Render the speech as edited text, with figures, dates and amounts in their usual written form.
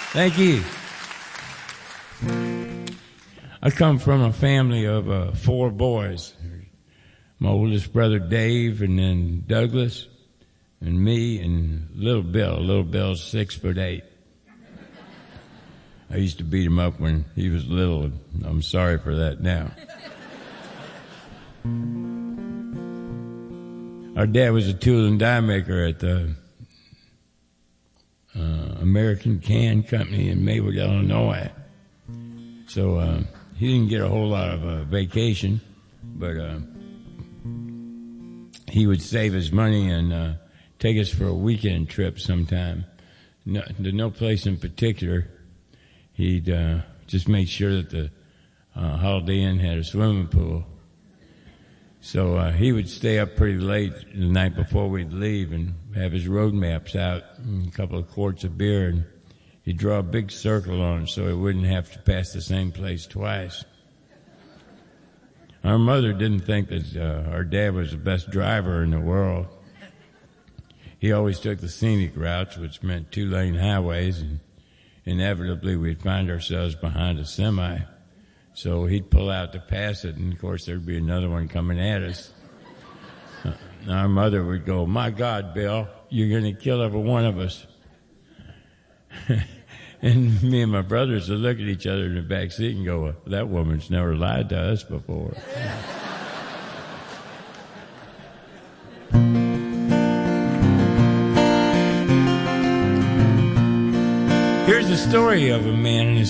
Thank you. I come from a family of 4 boys. My oldest brother Dave, and then Douglas, and me, and Little Bill. Little Bill's 6'8". I used to beat him up when he was little, and I'm sorry for that now. Our dad was a tool and die maker at the American Can Company in Maywood, Illinois. So he didn't get a whole lot of vacation, but he would save his money and take us for a weekend trip sometime. No place in particular. He'd just make sure that the Holiday Inn had a swimming pool. So he would stay up pretty late the night before we'd leave and have his road maps out and a couple of quarts of beer, and he'd draw a big circle on it so he wouldn't have to pass the same place twice. Our mother didn't think that our dad was the best driver in the world. He always took the scenic routes, which meant 2-lane highways, and inevitably we'd find ourselves behind a semi. So he'd pull out to pass it, and of course there'd be another one coming at us. Our mother would go, "My God, Bill, you're going to kill every one of us." And me and my brothers would look at each other in the back seat and go, "Well, that woman's never lied to us before." Here's the story of a man and his